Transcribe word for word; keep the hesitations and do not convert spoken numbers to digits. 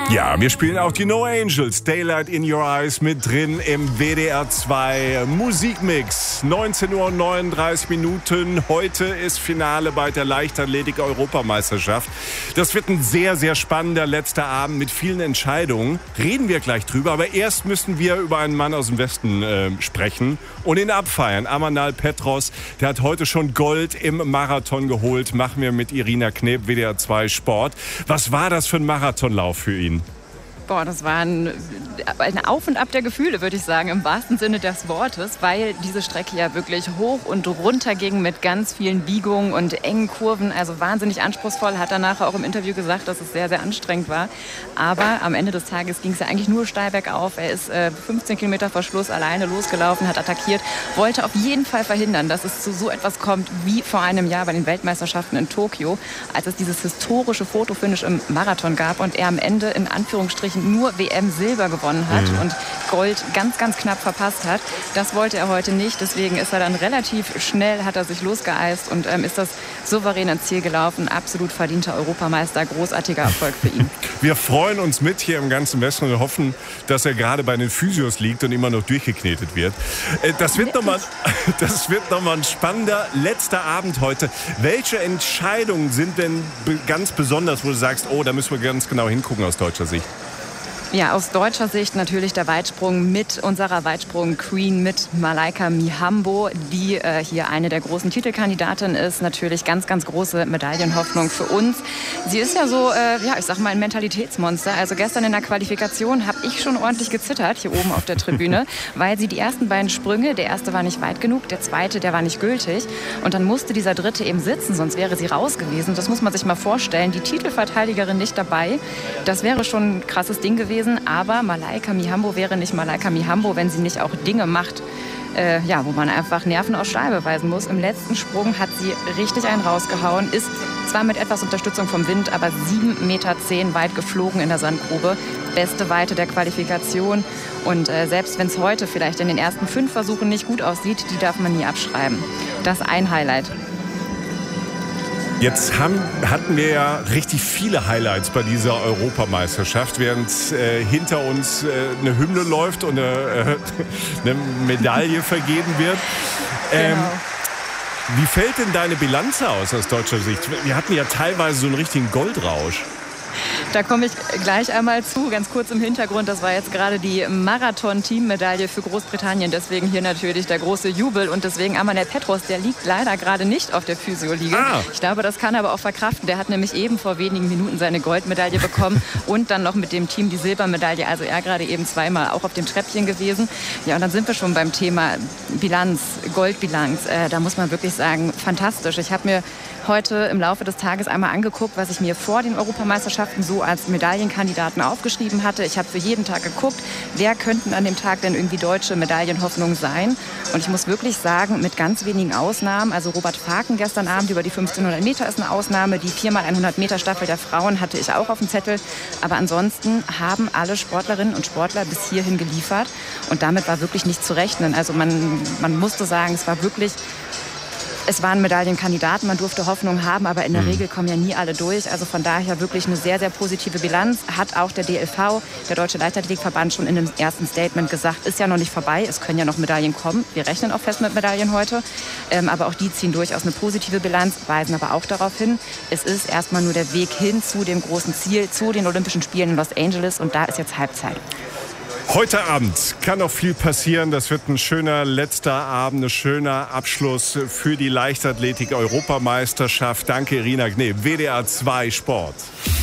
Ja, wir spielen auch die No Angels, Daylight in Your Eyes mit drin im W D R zwei Musikmix. neunzehn Uhr neununddreißig Minuten. Heute ist Finale bei der Leichtathletik-Europameisterschaft. Das wird ein sehr, sehr spannender letzter Abend mit vielen Entscheidungen. Reden wir gleich drüber, aber erst müssen wir über einen Mann aus dem Westen äh, sprechen und ihn abfeiern. Amanal Petros, der hat heute schon Gold im Marathon geholt. Machen wir mit Irina Kneb, W D R zwei Sport. Was war das für ein Marathonlauf für ihn? Boah, das war ein, ein Auf und Ab der Gefühle, würde ich sagen, im wahrsten Sinne des Wortes, weil diese Strecke ja wirklich hoch und runter ging mit ganz vielen Biegungen und engen Kurven, also wahnsinnig anspruchsvoll, hat er nachher auch im Interview gesagt, dass es sehr, sehr anstrengend war. Aber am Ende des Tages ging es ja eigentlich nur steil bergauf. Er ist äh, fünfzehn Kilometer vor Schluss alleine losgelaufen, hat attackiert, wollte auf jeden Fall verhindern, dass es zu so etwas kommt wie vor einem Jahr bei den Weltmeisterschaften in Tokio, als es dieses historische Fotofinish im Marathon gab und er am Ende in Anführungsstrichen nur W M-Silber gewonnen hat mhm. und Gold ganz, ganz knapp verpasst hat. Das wollte er heute nicht, deswegen ist er dann relativ schnell, hat er sich losgeeist und ähm, ist das souverän ins Ziel gelaufen. Absolut verdienter Europameister, großartiger Erfolg für ihn. Wir freuen uns mit hier im ganzen Westen und hoffen, dass er gerade bei den Physios liegt und immer noch durchgeknetet wird. Das wird nochmal das wird noch mal ein spannender letzter Abend heute. Welche Entscheidungen sind denn ganz besonders, wo du sagst, oh, da müssen wir ganz genau hingucken aus deutscher Sicht? Ja, aus deutscher Sicht natürlich der Weitsprung mit unserer Weitsprung-Queen, mit Malaika Mihambo, die äh, hier eine der großen Titelkandidatinnen ist. Natürlich ganz, ganz große Medaillenhoffnung für uns. Sie ist ja so, äh, ja, ich sag mal, ein Mentalitätsmonster. Also gestern in der Qualifikation habe ich schon ordentlich gezittert hier oben auf der Tribüne, weil sie die ersten beiden Sprünge, der erste war nicht weit genug, der zweite, der war nicht gültig. Und dann musste dieser dritte eben sitzen, sonst wäre sie raus gewesen. Das muss man sich mal vorstellen. Die Titelverteidigerin nicht dabei. Das wäre schon ein krasses Ding gewesen. Aber Malaika Mihambo wäre nicht Malaika Mihambo, wenn sie nicht auch Dinge macht, äh, ja, wo man einfach Nerven aus Stahl beweisen muss. Im letzten Sprung hat sie richtig einen rausgehauen, ist zwar mit etwas Unterstützung vom Wind, aber sieben Meter zehn weit geflogen in der Sandgrube. Beste Weite der Qualifikation. Und äh, selbst wenn es heute vielleicht in den ersten fünf Versuchen nicht gut aussieht, die darf man nie abschreiben. Das ein Highlight. Jetzt haben, hatten wir ja richtig viele Highlights bei dieser Europameisterschaft, während äh, hinter uns äh, eine Hymne läuft und eine, äh, eine Medaille vergeben wird. Ähm, genau. Wie fällt denn deine Bilanz aus aus deutscher Sicht? Wir hatten ja teilweise so einen richtigen Goldrausch. Da komme ich gleich einmal zu, ganz kurz im Hintergrund. Das war jetzt gerade die Marathon-Teammedaille für Großbritannien. Deswegen hier natürlich der große Jubel. Und deswegen Amanal Petros, der liegt leider gerade nicht auf der Physioliege. Ah. Ich glaube, das kann er aber auch verkraften. Der hat nämlich eben vor wenigen Minuten seine Goldmedaille bekommen und dann noch mit dem Team die Silbermedaille. Also er gerade eben zweimal auch auf dem Treppchen gewesen. Ja, und dann sind wir schon beim Thema Bilanz, Goldbilanz. Äh, da muss man wirklich sagen, fantastisch. Ich habe mir heute im Laufe des Tages einmal angeguckt, was ich mir vor den Europameisterschaften so als Medaillenkandidaten aufgeschrieben hatte. Ich habe für jeden Tag geguckt, wer könnten an dem Tag denn irgendwie deutsche Medaillenhoffnungen sein. Und ich muss wirklich sagen, mit ganz wenigen Ausnahmen, also Robert Faken gestern Abend über die fünfzehnhundert Meter ist eine Ausnahme, die vier mal hundert Meter Staffel der Frauen hatte ich auch auf dem Zettel. Aber ansonsten haben alle Sportlerinnen und Sportler bis hierhin geliefert. Und damit war wirklich nicht zu rechnen. Also man, man musste sagen, es war wirklich... Es waren Medaillenkandidaten, man durfte Hoffnung haben, aber in der Regel kommen ja nie alle durch. Also von daher wirklich eine sehr, sehr positive Bilanz. Hat auch der D L V, der Deutsche Leichtathletikverband, schon in dem ersten Statement gesagt, ist ja noch nicht vorbei, es können ja noch Medaillen kommen. Wir rechnen auch fest mit Medaillen heute. Ähm, aber auch die ziehen durchaus eine positive Bilanz, weisen aber auch darauf hin, es ist erstmal nur der Weg hin zu dem großen Ziel, zu den Olympischen Spielen in Los Angeles. Und da ist jetzt Halbzeit. Heute Abend kann noch viel passieren. Das wird ein schöner letzter Abend, ein schöner Abschluss für die Leichtathletik-Europameisterschaft. Danke, Irina Kneb, W D R zwei Sport.